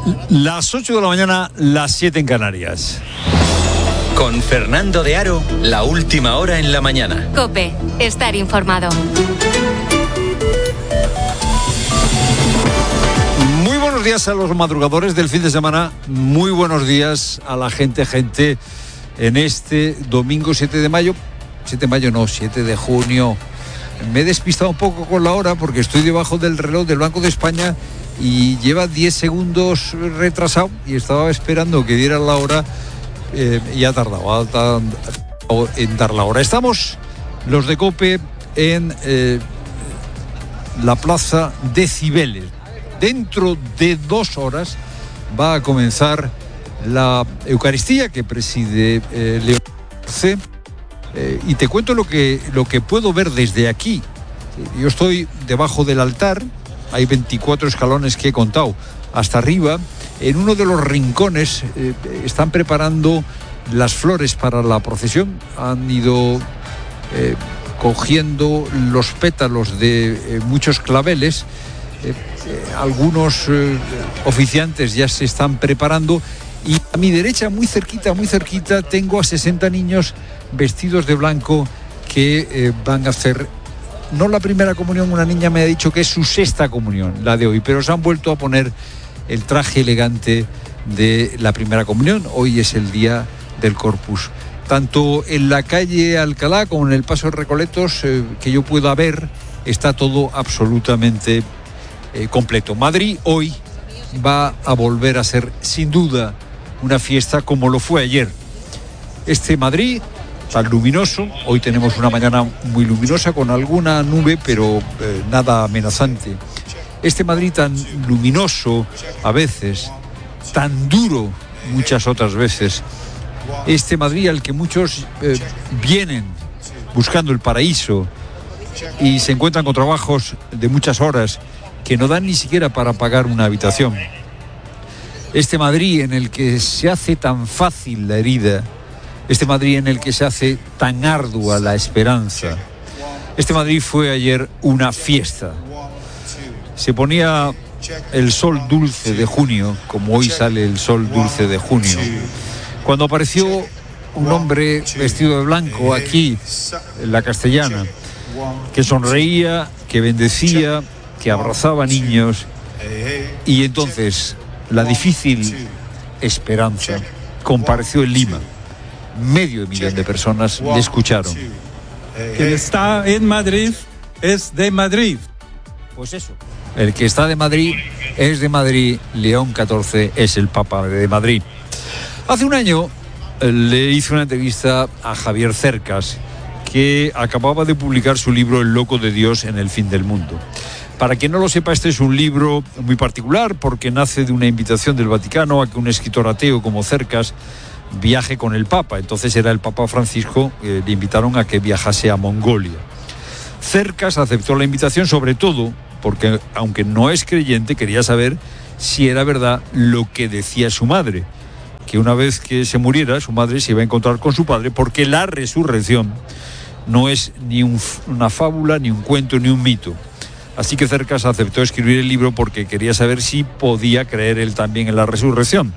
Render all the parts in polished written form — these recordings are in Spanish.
Las 8 de la mañana, las 7 en Canarias. Con Fernando de Aro, la última hora en la mañana. COPE, estar informado. Muy buenos días a los madrugadores del fin de semana. Muy buenos días a la gente en este domingo 7 de mayo. 7 de junio. Me he despistado un poco con la hora porque estoy debajo del reloj del Banco de España y lleva 10 segundos retrasado y estaba esperando que diera la hora y ha tardado en dar la hora. Estamos los de COPE en la plaza de Cibeles. Dentro de 2 horas va a comenzar la Eucaristía que preside León XIV. Y te cuento lo que puedo ver desde aquí. Yo estoy debajo del altar, hay 24 escalones que he contado hasta arriba. En uno de los rincones están preparando las flores para la procesión. Han ido cogiendo los pétalos de muchos claveles. Algunos oficiantes ya se están preparando. Y a mi derecha, muy cerquita, tengo a 60 niños vestidos de blanco que van a hacer, no la primera comunión, una niña me ha dicho que es su 6ª comunión, la de hoy, pero se han vuelto a poner el traje elegante de la primera comunión. Hoy es el día del Corpus. Tanto en la calle Alcalá como en el Paso de Recoletos, que yo pueda ver, está todo absolutamente completo. Madrid hoy va a volver a ser, sin duda, una fiesta como lo fue ayer. Este Madrid tan luminoso, hoy tenemos una mañana muy luminosa con alguna nube, pero nada amenazante. Este Madrid tan luminoso a veces, tan duro muchas otras veces. Este Madrid al que muchos vienen buscando el paraíso y se encuentran con trabajos de muchas horas que no dan ni siquiera para pagar una habitación. Este Madrid en el que se hace tan fácil la herida, este Madrid en el que se hace tan ardua la esperanza. Este Madrid fue ayer una fiesta. Se ponía el sol dulce de junio, como hoy sale el sol dulce de junio, cuando apareció un hombre vestido de blanco aquí, en la Castellana, que sonreía, que bendecía, que abrazaba niños, y entonces la difícil esperanza compareció en Lima. 500.000 de personas le escucharon. Quien está en Madrid es de Madrid. Pues eso. El que está de Madrid es de Madrid. León XIV es el Papa de Madrid. Hace un año le hice una entrevista a Javier Cercas, que acababa de publicar su libro El loco de Dios en el fin del mundo. Para quien no lo sepa, este es un libro muy particular porque nace de una invitación del Vaticano a que un escritor ateo como Cercas viaje con el Papa. Entonces era el Papa Francisco, le invitaron a que viajase a Mongolia. Cercas aceptó la invitación sobre todo porque, aunque no es creyente, quería saber si era verdad lo que decía su madre, que una vez que se muriera, su madre se iba a encontrar con su padre, porque la resurrección no es ni una fábula, ni un cuento, ni un mito. Así que Cercas aceptó escribir el libro porque quería saber si podía creer él también en la resurrección.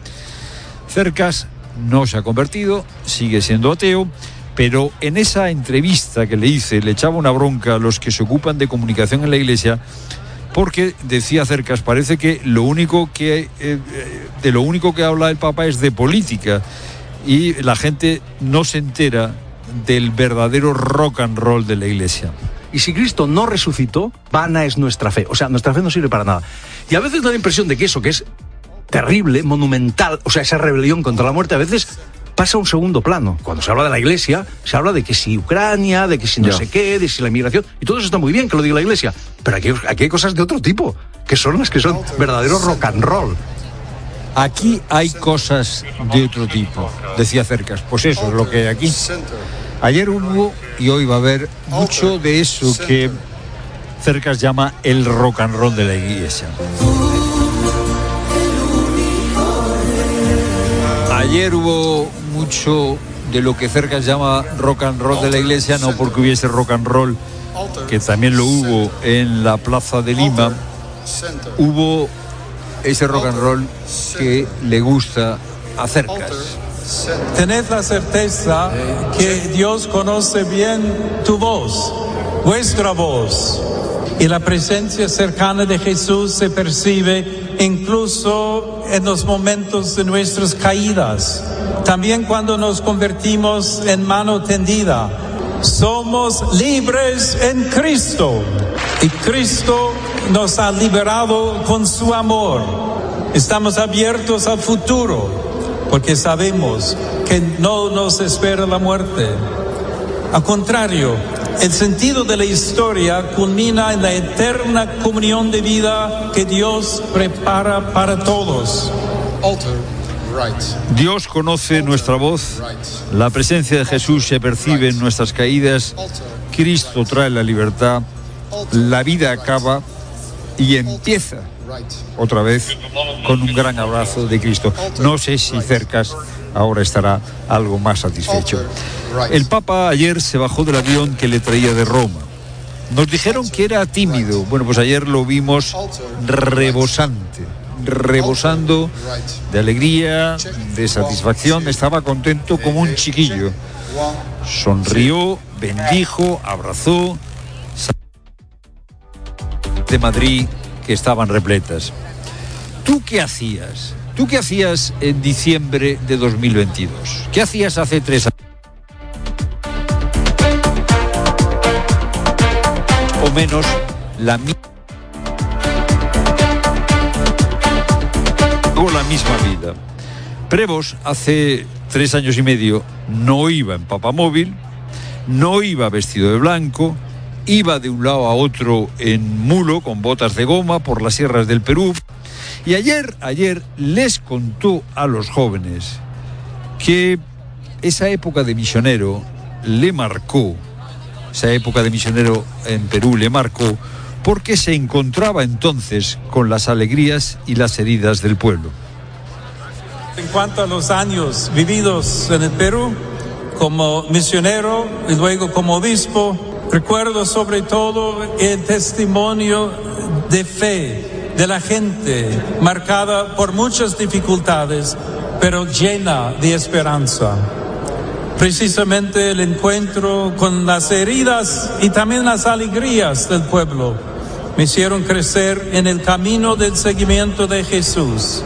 Cercas no se ha convertido, sigue siendo ateo, pero en esa entrevista que le hice le echaba una bronca a los que se ocupan de comunicación en la Iglesia, porque decía Cercas, parece que de lo único que habla el Papa es de política y la gente no se entera del verdadero rock and roll de la Iglesia. Y si Cristo no resucitó, vana es nuestra fe. O sea, nuestra fe no sirve para nada. Y a veces da la impresión de que eso, que es terrible, monumental, o sea, esa rebelión contra la muerte, a veces pasa a un segundo plano. Cuando se habla de la Iglesia, se habla de que si Ucrania, de que si no sé qué, de si la inmigración, y todo eso está muy bien que lo diga la Iglesia, pero aquí hay cosas de otro tipo, que son las que son verdaderos rock and roll. Aquí hay cosas de otro tipo, decía Cercas. Pues eso es lo que hay aquí. Ayer hubo y hoy va a haber mucho de eso que Cercas llama el rock and roll de la Iglesia. Ayer hubo mucho de lo que Cercas llama rock and roll de la Iglesia, no porque hubiese rock and roll, que también lo hubo en la plaza de Lima. Hubo ese rock and roll que le gusta a Cercas. Tened la certeza que Dios conoce bien tu voz, vuestra voz. Y la presencia cercana de Jesús se percibe incluso en los momentos de nuestras caídas. También cuando nos convertimos en mano tendida. Somos libres en Cristo. Y Cristo nos ha liberado con su amor. Estamos abiertos al futuro, porque sabemos que no nos espera la muerte. Al contrario, el sentido de la historia culmina en la eterna comunión de vida que Dios prepara para todos. Dios conoce nuestra voz, la presencia de Jesús se percibe en nuestras caídas, Cristo trae la libertad, la vida acaba y empieza otra vez con un gran abrazo de Cristo. No sé si Cercas ahora estará algo más satisfecho. El Papa ayer se bajó del avión que le traía de Roma. Nos dijeron que era tímido. Bueno, pues ayer lo vimos rebosando de alegría, de satisfacción. Estaba contento como un chiquillo. Sonrió, bendijo, abrazó. De Madrid que estaban repletas. ¿Tú qué hacías? ¿Tú qué hacías en diciembre de 2022? ¿Qué hacías hace 3 años? O menos la misma vida. Prevost hace 3 años y medio no iba en papamóvil, no iba vestido de blanco, iba de un lado a otro en mulo con botas de goma por las sierras del Perú. Y ayer les contó a los jóvenes que esa época de misionero le marcó, esa época de misionero en Perú le marcó porque se encontraba entonces con las alegrías y las heridas del pueblo. En cuanto a los años vividos en el Perú, como misionero y luego como obispo, recuerdo sobre todo el testimonio de fe de la gente, marcada por muchas dificultades, pero llena de esperanza. Precisamente el encuentro con las heridas y también las alegrías del pueblo me hicieron crecer en el camino del seguimiento de Jesús.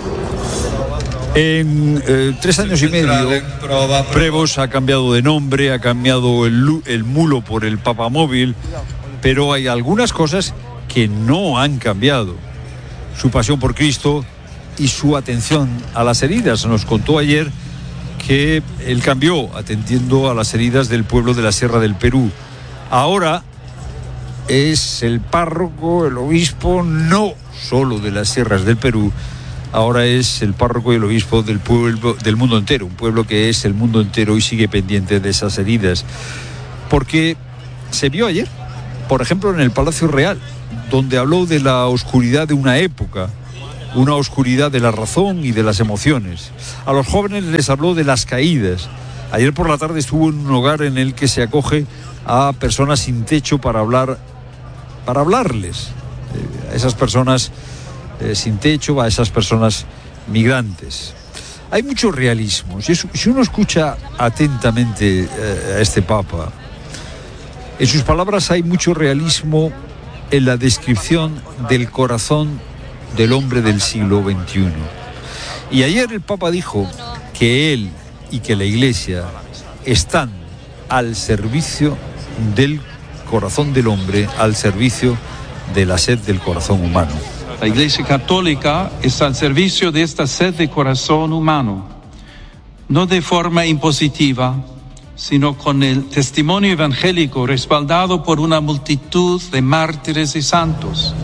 En 3 años y medio, Prevost ha cambiado de nombre, ha cambiado el mulo por el papamóvil, pero hay algunas cosas que no han cambiado. Su pasión por Cristo y su atención a las heridas. Nos contó ayer que él cambió atendiendo a las heridas del pueblo de la Sierra del Perú. Ahora es el párroco, el obispo, no solo de las sierras del Perú, ahora es el párroco y el obispo del pueblo, del mundo entero, un pueblo que es el mundo entero y sigue pendiente de esas heridas. Porque se vio ayer, por ejemplo, en el Palacio Real, donde habló de la oscuridad de una época, una oscuridad de la razón y de las emociones. A los jóvenes les habló de las caídas. Ayer por la tarde estuvo en un hogar en el que se acoge a personas sin techo para hablarles, a esas personas sin techo, a esas personas migrantes. Hay mucho realismo. Si uno escucha atentamente a este Papa, en sus palabras hay mucho realismo en la descripción del corazón del hombre del siglo XXI. Y ayer el Papa dijo que él y que la Iglesia están al servicio del corazón del hombre, al servicio de la sed del corazón humano. La Iglesia Católica está al servicio de esta sed de corazón humano, no de forma impositiva, sino con el testimonio evangélico respaldado por una multitud de mártires y santos.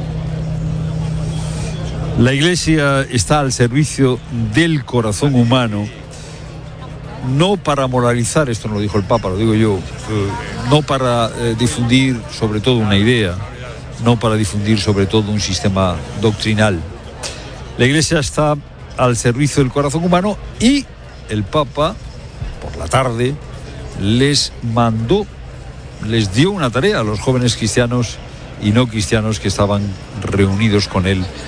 La Iglesia está al servicio del corazón humano, no para moralizar, esto no lo dijo el Papa, lo digo yo, no para difundir sobre todo una idea, no para difundir sobre todo un sistema doctrinal. La Iglesia está al servicio del corazón humano y el Papa, por la tarde, les dio una tarea a los jóvenes cristianos y no cristianos que estaban reunidos con él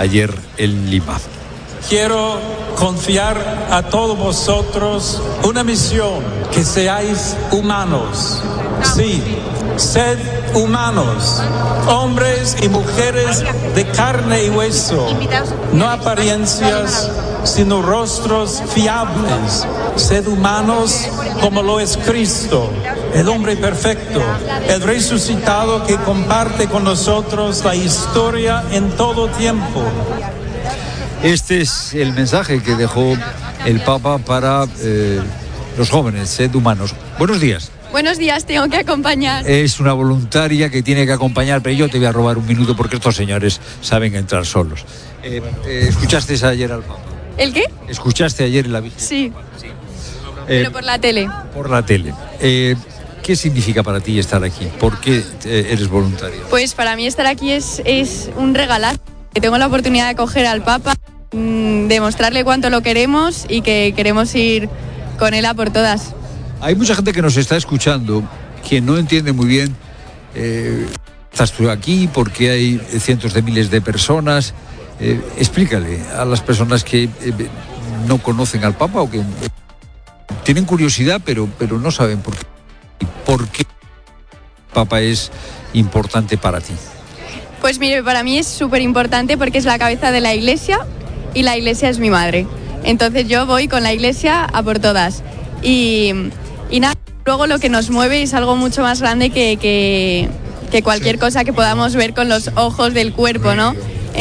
ayer en Lima. Quiero confiar a todos vosotros una misión, que seáis humanos. Sí, sed humanos, hombres y mujeres de carne y hueso, no apariencias, sino rostros fiables. Sed humanos como lo es Cristo, el hombre perfecto, el resucitado que comparte con nosotros la historia en todo tiempo. Este es el mensaje que dejó el Papa para los jóvenes, sed humanos. Buenos días. Buenos días, tengo que acompañar. Es una voluntaria que tiene que acompañar, pero yo te voy a robar un minuto porque estos señores saben entrar solos. ¿Escuchaste ayer al Papa? ¿El qué? ¿Escuchaste ayer en la visita? Sí. Pero por la tele. Por la tele. ¿Qué significa para ti estar aquí? ¿Por qué eres voluntaria? Pues para mí estar aquí es un regalazo. Tengo la oportunidad de acoger al Papa, demostrarle cuánto lo queremos y que queremos ir con él a por todas. Hay mucha gente que nos está escuchando que no entiende muy bien, estás tú aquí porque hay cientos de miles de personas. Explícale a las personas que no conocen al Papa o que tienen curiosidad pero no saben por qué el Papa es importante para ti. Pues mire, para mí es súper importante porque es la cabeza de la Iglesia y la Iglesia es mi madre. Entonces yo voy con la Iglesia a por todas. Y nada, luego lo que nos mueve es algo mucho más grande que cualquier cosa que podamos ver con los ojos del cuerpo, ¿no?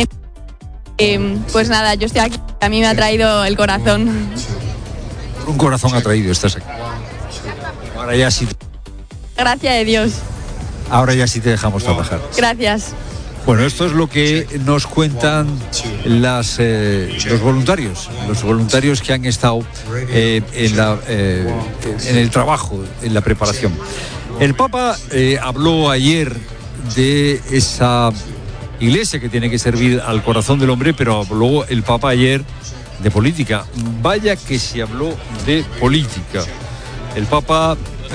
Pues nada, yo estoy aquí, a mí me ha traído el corazón. Un corazón atraído, estás aquí. Ahora ya sí. Gracias de Dios. Ahora ya sí te dejamos trabajar. Gracias. Bueno, esto es lo que nos cuentan los voluntarios que han estado en el trabajo, en la preparación. El Papa habló ayer de esa iglesia que tiene que servir al corazón del hombre, pero habló el Papa ayer de política. Vaya que se habló de política. El Papa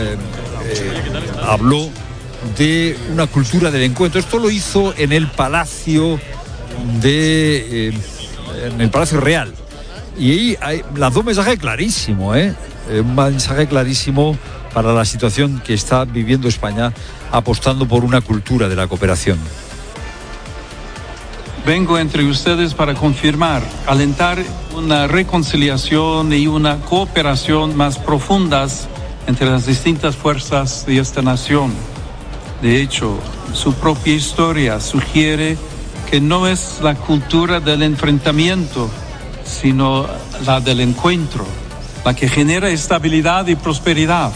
habló de una cultura del encuentro. Esto lo hizo en el Palacio Real. Y ahí lanzó un mensaje clarísimo, un mensaje clarísimo para la situación que está viviendo España, apostando por una cultura de la cooperación. Vengo entre ustedes para confirmar, alentar una reconciliación y una cooperación más profundas entre las distintas fuerzas de esta nación. De hecho, su propia historia sugiere que no es la cultura del enfrentamiento, sino la del encuentro, la que genera estabilidad y prosperidad.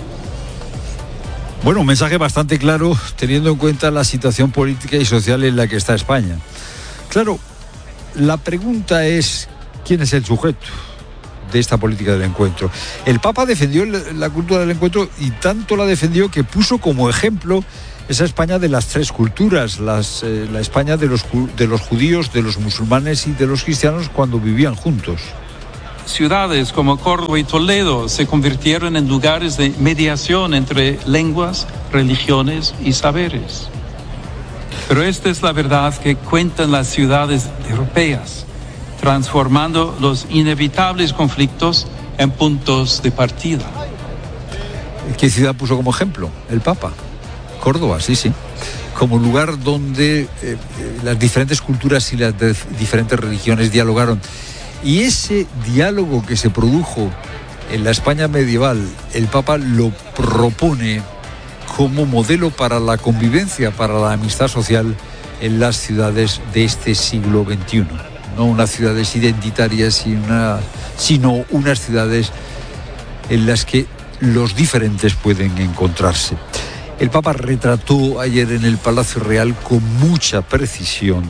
Bueno, un mensaje bastante claro, teniendo en cuenta la situación política y social en la que está España. Claro, la pregunta es, ¿quién es el sujeto de esta política del encuentro? El Papa defendió la cultura del encuentro y tanto la defendió que puso como ejemplo esa España de las tres culturas, la España de los judíos, de los musulmanes y de los cristianos cuando vivían juntos. Ciudades como Córdoba y Toledo se convirtieron en lugares de mediación entre lenguas, religiones y saberes. Pero esta es la verdad que cuentan las ciudades europeas, transformando los inevitables conflictos en puntos de partida. ¿Qué ciudad puso como ejemplo? El Papa. Córdoba, sí. Como lugar donde las diferentes culturas y las diferentes religiones dialogaron. Y ese diálogo que se produjo en la España medieval, el Papa lo propone como modelo para la convivencia, para la amistad social en las ciudades de este siglo XXI. No unas ciudades identitarias, sino unas ciudades en las que los diferentes pueden encontrarse. El Papa retrató ayer en el Palacio Real con mucha precisión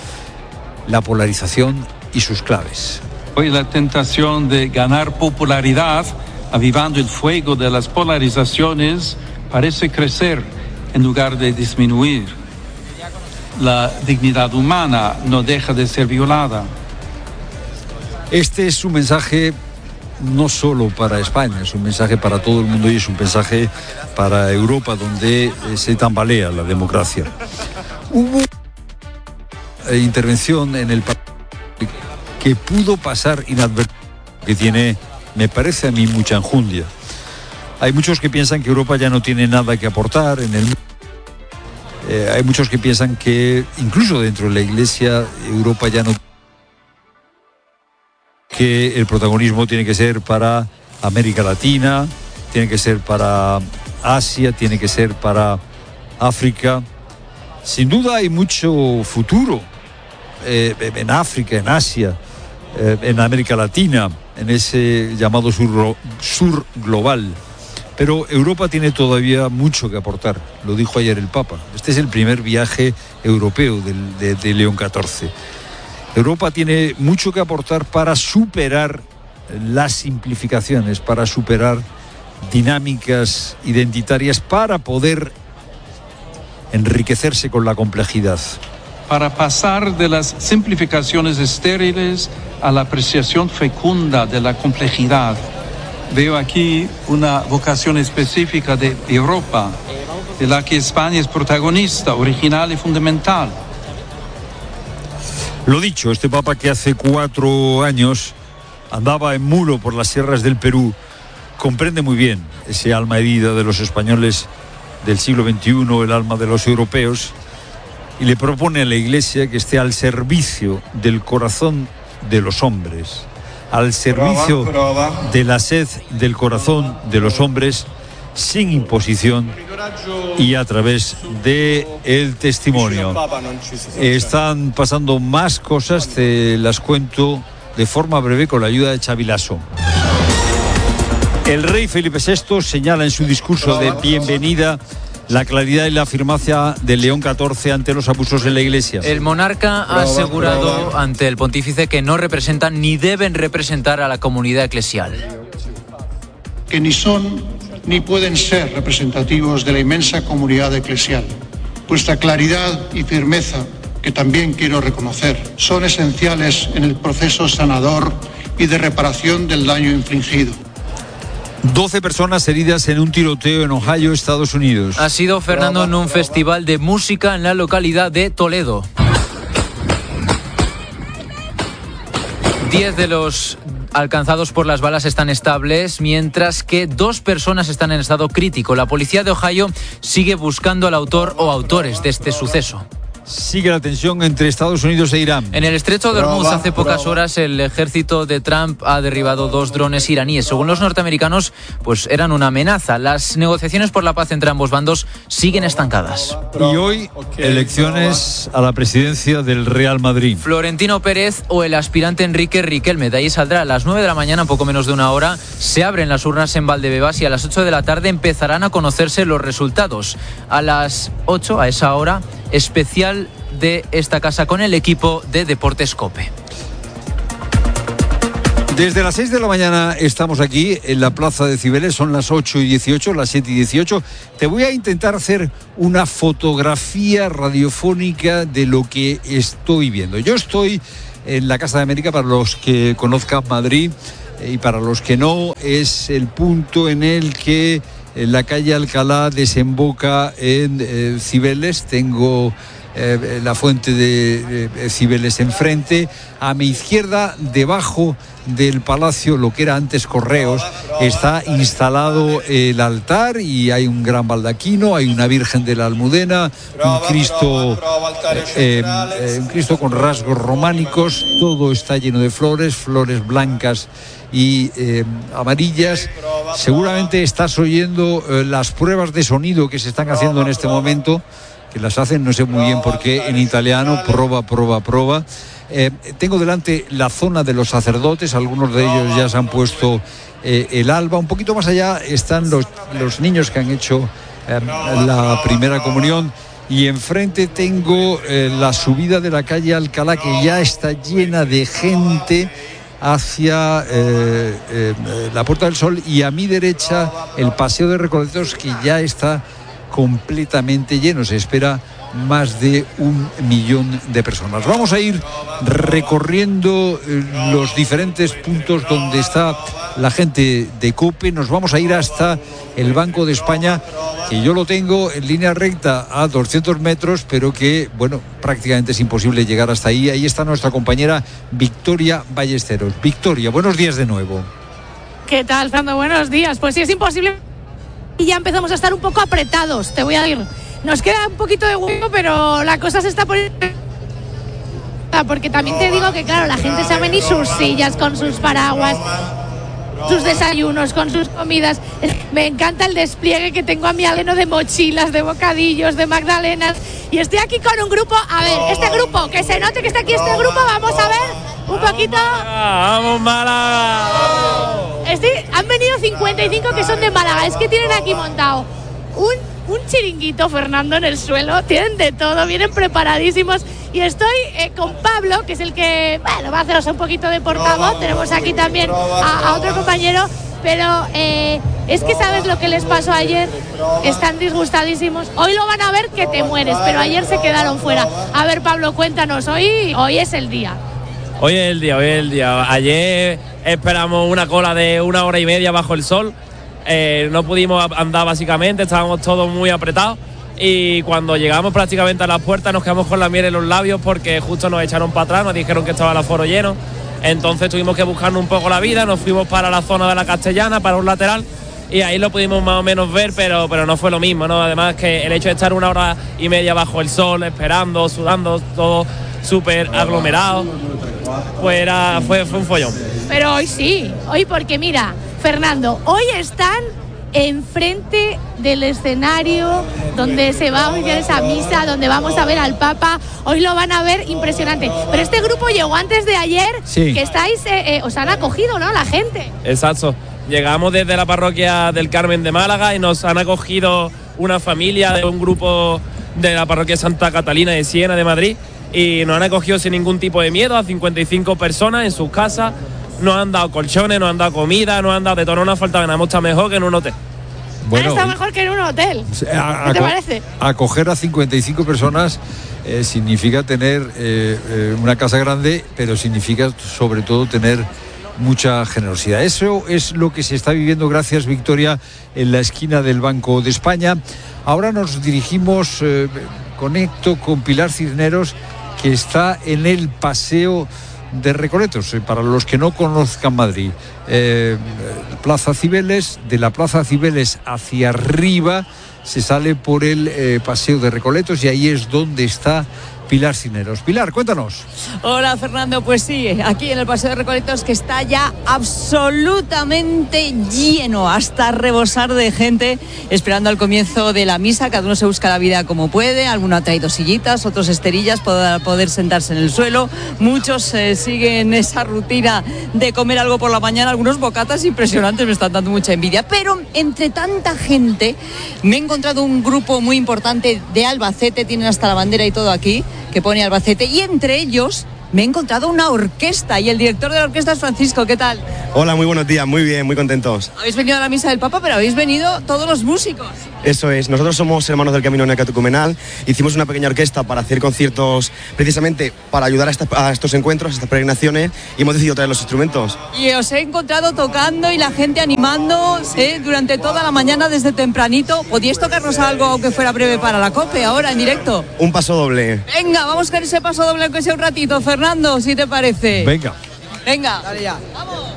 la polarización y sus claves. Hoy la tentación de ganar popularidad, avivando el fuego de las polarizaciones, parece crecer en lugar de disminuir. La dignidad humana no deja de ser violada. Este es un mensaje no solo para España, es un mensaje para todo el mundo y es un mensaje para Europa, donde se tambalea la democracia. Hubo intervención en el que pudo pasar inadvertida, que tiene, me parece a mí, mucha enjundia. Hay muchos que piensan que Europa ya no tiene nada que aportar en el mundo. Hay muchos que piensan que incluso dentro de la Iglesia Europa ya no, que el protagonismo tiene que ser para América Latina, tiene que ser para Asia, tiene que ser para África. Sin duda hay mucho futuro en África, en Asia, en América Latina, en ese llamado sur global. Pero Europa tiene todavía mucho que aportar, lo dijo ayer el Papa. Este es el primer viaje europeo de León XIV. Europa tiene mucho que aportar para superar las simplificaciones, para superar dinámicas identitarias, para poder enriquecerse con la complejidad. Para pasar de las simplificaciones estériles a la apreciación fecunda de la complejidad. Veo aquí una vocación específica de Europa, de la que España es protagonista, original y fundamental. Lo dicho, este Papa que hace 4 años andaba en mulo por las sierras del Perú, comprende muy bien ese alma herida de los españoles del siglo XXI, el alma de los europeos, y le propone a la Iglesia que esté al servicio del corazón de los hombres, al servicio de la sed del corazón de los hombres, sin imposición y a través de el testimonio. Están pasando más cosas, te las cuento de forma breve con la ayuda de Xavi Lasso. El rey Felipe VI señala en su discurso de bienvenida la claridad y la firmeza de León XIV ante los abusos en la Iglesia. El monarca ha asegurado ante el pontífice que no representan ni deben representar a la comunidad eclesial. Que ni son ni pueden ser representativos de la inmensa comunidad eclesial. Vuestra claridad y firmeza, que también quiero reconocer, son esenciales en el proceso sanador y de reparación del daño infligido. 12 personas heridas en un tiroteo en Ohio, Estados Unidos. Ha sido Fernando en un festival de música en la localidad de Toledo. 10 de los alcanzados por las balas están estables, mientras que 2 personas están en estado crítico. La policía de Ohio sigue buscando al autor o autores de este suceso. Sigue la tensión entre Estados Unidos e Irán. En el estrecho de Hormuz, hace pocas horas, el ejército de Trump ha derribado 2 drones iraníes. Según los norteamericanos, pues eran una amenaza. Las negociaciones por la paz entre ambos bandos siguen estancadas. Y hoy, elecciones a la presidencia del Real Madrid. Florentino Pérez o el aspirante Enrique Riquelme. De ahí saldrá a las 9 de la mañana, poco menos de una hora. Se abren las urnas en Valdebebas y a las 8 de la tarde empezarán a conocerse los resultados. A las 8, a esa hora, especial de esta casa con el equipo de Deportes COPE. Desde las 6 de la mañana estamos aquí en la plaza de Cibeles, son las 8:18, las 7:18. Te voy a intentar hacer una fotografía radiofónica de lo que estoy viendo. Yo estoy en la Casa de América, para los que conozcan Madrid y para los que no, es el punto en el que la calle Alcalá desemboca en Cibeles. Tengo la fuente de Cibeles enfrente. A mi izquierda, debajo del palacio, lo que era antes Correos, está instalado el altar y hay un gran baldaquino, hay una Virgen de la Almudena, un Cristo con rasgos románicos. Todo está lleno de flores blancas y amarillas. Seguramente estás oyendo las pruebas de sonido que se están haciendo en este momento, que las hacen, no sé muy bien por qué, en italiano, prova. Tengo delante la zona de los sacerdotes, algunos de ellos ya se han puesto el alba. Un poquito más allá están los niños que han hecho la primera comunión. Y enfrente tengo la subida de la calle Alcalá, que ya está llena de gente, hacia la Puerta del Sol, y a mi derecha el Paseo de Recoletos, que ya está completamente lleno. Se espera más de 1 millón de personas. Vamos a ir recorriendo los diferentes puntos donde está la gente de COPE. Nos vamos a ir hasta el Banco de España que yo lo tengo en línea recta a 200 metros, pero que, bueno, prácticamente es imposible llegar hasta ahí. Ahí está nuestra compañera Victoria Ballesteros. Victoria, buenos días de nuevo. ¿Qué tal, Fernando? Buenos días. Pues sí, es imposible y ya empezamos a estar un poco apretados, te voy a decir. Nos queda un poquito de hueco, pero la cosa se está poniendo... Porque también te digo que, claro, la gente se ha venido sus sillas con sus paraguas, sus desayunos, con sus comidas. Me encanta el despliegue que tengo a mi aleno de mochilas, de bocadillos, de magdalenas. Y estoy aquí con un grupo, a ver, este grupo, que se note que está aquí este grupo, vamos a ver un poquito. ¡Vamos, Málaga! Han venido 55 que son de Málaga, es que tienen aquí montado un chiringuito, Fernando, en el suelo, tienen de todo, vienen preparadísimos. Y estoy con Pablo, que es el que, bueno, va a haceros un poquito de portavoz. Tenemos aquí también a otro compañero, pero es que sabes lo que les pasó ayer, están disgustadísimos. Hoy lo van a ver que te mueres, pero ayer se quedaron fuera. A ver, Pablo, cuéntanos, hoy es el día. Hoy es el día. Ayer esperamos una cola de 1 hora y media bajo el sol. No pudimos andar básicamente, estábamos todos muy apretados. Y cuando llegamos prácticamente a las puertas nos quedamos con la miel en los labios porque justo nos echaron para atrás, nos dijeron que estaba el aforo lleno. Entonces tuvimos que buscarnos un poco la vida, nos fuimos para la zona de la Castellana, para un lateral, y ahí lo pudimos más o menos ver, pero no fue lo mismo, ¿no? Además que el hecho de estar 1 hora y media bajo el sol, esperando, sudando, todo súper aglomerado, pues fue un follón. Pero hoy sí, hoy porque mira, Fernando, hoy están enfrente del escenario donde se va a oficiar esa misa, donde vamos a ver al Papa. Hoy lo van a ver impresionante. Pero este grupo llegó antes de ayer, sí. Que estáis, os han acogido, ¿no? La gente. Exacto. Llegamos desde la parroquia del Carmen de Málaga y nos han acogido una familia de un grupo de la parroquia Santa Catalina de Siena de Madrid y nos han acogido sin ningún tipo de miedo a 55 personas en sus casas. Nos han dado colchones, nos han dado comida, nos han dado de todo, no nos ha faltado nada, está mejor que en un hotel. Bueno, está mejor que en un hotel. ¿Qué te parece? Acoger a 55 personas significa tener una casa grande, pero significa sobre todo tener mucha generosidad. Eso es lo que se está viviendo, gracias Victoria, en la esquina del Banco de España. Ahora nos dirigimos, conecto con Pilar Cisneros, que está en el Paseo de Recoletos, para los que no conozcan Madrid. Plaza Cibeles, de la Plaza Cibeles hacia arriba se sale por el Paseo de Recoletos y ahí es donde está Pilar Cisneros. Pilar, cuéntanos. Hola, Fernando, pues sí, aquí en el Paseo de Recoletos, que está ya absolutamente lleno, hasta rebosar de gente, esperando al comienzo de la misa. Cada uno se busca la vida como puede, alguno ha traído sillitas, otros esterillas para poder sentarse en el suelo. Muchos siguen esa rutina de comer algo por la mañana, algunos bocatas impresionantes, me están dando mucha envidia. Pero entre tanta gente me he encontrado un grupo muy importante de Albacete, tienen hasta la bandera y todo aquí, que pone Albacete, y entre ellos me he encontrado una orquesta y el director de la orquesta es Francisco. ¿Qué tal? Hola, muy buenos días, muy bien, muy contentos. Habéis venido a la misa del Papa, pero habéis venido todos los músicos. Eso es, nosotros somos hermanos del Camino Neocatecumenal, hicimos una pequeña orquesta para hacer conciertos precisamente para ayudar a estos encuentros, a estas peregrinaciones, y hemos decidido traer los instrumentos. Y os he encontrado tocando y la gente animando durante toda la mañana desde tempranito. ¿Podíais tocarnos algo, aunque fuera breve, para la COPE ahora en directo? Un paso doble. Venga, vamos con ese paso doble, aunque sea un ratito, Fernando, si te parece. Venga. Venga. Dale ya. Vamos.